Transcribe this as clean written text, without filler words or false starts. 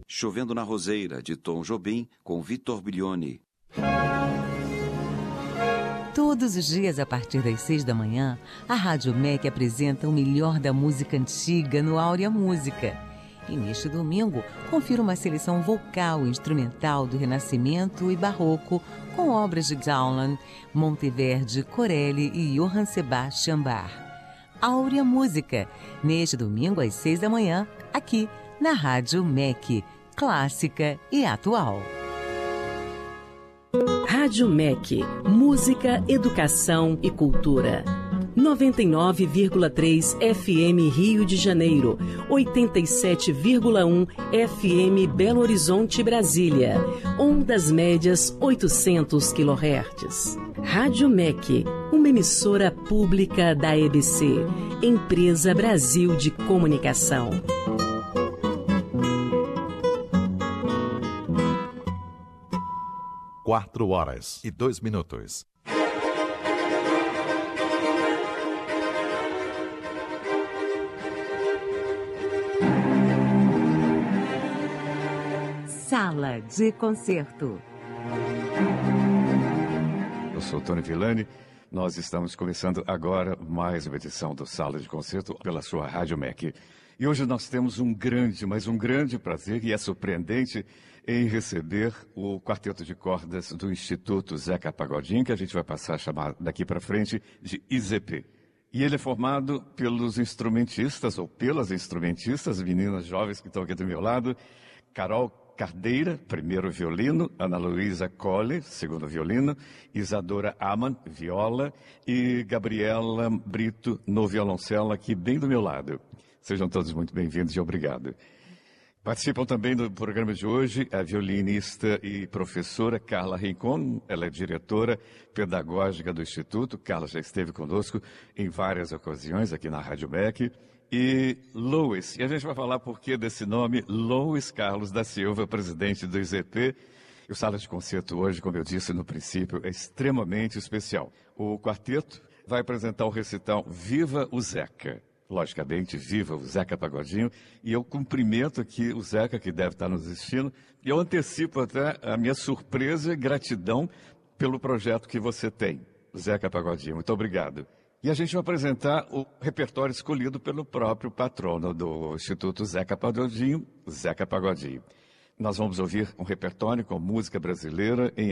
Chovendo na Roseira, de Tom Jobim, com Vitor Bilioni. Todos os dias, a partir das 6 da manhã, a Rádio MEC apresenta o melhor da música antiga no Áurea Música. E neste domingo, confira uma seleção vocal e instrumental do Renascimento e Barroco, com obras de Dowland, Monteverdi, Corelli e Johann Sebastian Bach. Áurea Música, neste domingo às 6 da manhã, aqui na Rádio MEC, clássica e atual. Rádio MEC, música, educação e cultura. 99,3 FM Rio de Janeiro, 87,1 FM Belo Horizonte, Brasília. Ondas médias 800 kHz. Rádio MEC, uma emissora pública da EBC, Empresa Brasil de Comunicação. 4h02. Sala de Concerto. Eu sou Tony Villani. Nós estamos começando agora mais uma edição do Sala de Concerto pela sua Rádio MEC. E hoje nós temos um grande prazer, e é surpreendente, em receber o quarteto de cordas do Instituto Zeca Pagodinho, que a gente vai passar a chamar daqui para frente de IZP. E ele é formado pelos instrumentistas, ou pelas instrumentistas, meninas jovens que estão aqui do meu lado, Carol Cardeira, primeiro violino, Ana Luísa Colle, segundo violino, Isadora Aman, viola, e Gabriela Brito, no violoncelo, aqui bem do meu lado. Sejam todos muito bem-vindos e obrigado. Participam também do programa de hoje a violinista e professora Carla Rincon. Ela é diretora pedagógica do Instituto. Carla já esteve conosco em várias ocasiões aqui na Rádio MEC. E Louis, e a gente vai falar por que desse nome, Louis Carlos da Silva, presidente do IZP. E o Sala de Concerto hoje, como eu disse no princípio, é extremamente especial. O quarteto vai apresentar o recital Viva o Zeca. Logicamente, viva o Zeca Pagodinho, e eu cumprimento aqui o Zeca, que deve estar nos assistindo, e eu antecipo até a minha surpresa e gratidão pelo projeto que você tem, Zeca Pagodinho. Muito obrigado. E a gente vai apresentar o repertório escolhido pelo próprio patrono do Instituto Zeca Pagodinho, Zeca Pagodinho. Nós vamos ouvir um repertório com música brasileira em